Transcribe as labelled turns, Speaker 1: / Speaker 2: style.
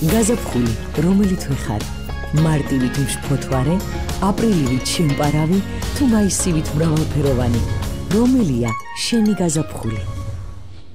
Speaker 1: გაზაფხული, რომელით ვეხარ? მარტივით მშფოთვარე, აპრილივით შემპარავი თუ მაისივით მრავალფეროვანი. რომელია შენი გაზაფხული?